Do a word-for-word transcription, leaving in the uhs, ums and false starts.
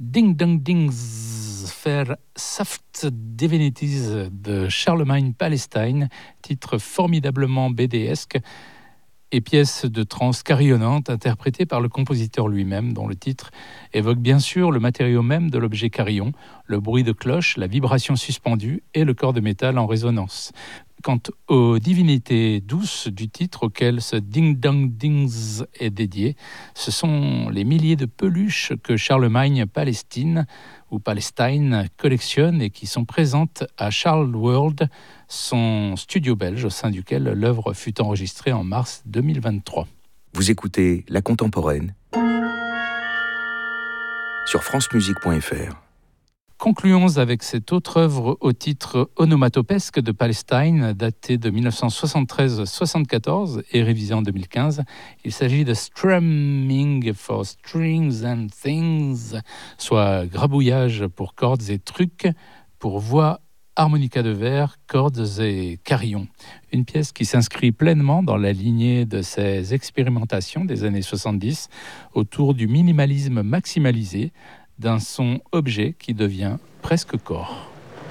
Ding Dong Dings, Fair Soft Divinities de Charlemagne Palestine, titre formidablement bédéesque et pièce de trance carillonnante interprétée par le compositeur lui-même, dont le titre évoque bien sûr le matériau même de l'objet carillon, le bruit de cloche, la vibration suspendue et le corps de métal en résonance. Quant aux divinités douces du titre auquel ce Ding Dong Dings est dédié, ce sont les milliers de peluches que Charlemagne Palestine ou Palestine collectionne et qui sont présentes à Charles World, son studio belge au sein duquel l'œuvre fut enregistrée en mars deux mille vingt-trois. Vous écoutez La Contemporaine sur francemusique point f r. Concluons avec cette autre œuvre au titre onomatopesque de Palestine, datée de dix-neuf cent soixante-treize soixante-quatorze et révisée en deux mille quinze. Il s'agit de Strumming for Strings and Things, soit grabouillage pour cordes et trucs, pour voix, harmonica de verre, cordes et carillons. Une pièce qui s'inscrit pleinement dans la lignée de ces expérimentations des années soixante-dix autour du minimalisme maximalisé, d'un son objet qui devient presque corps.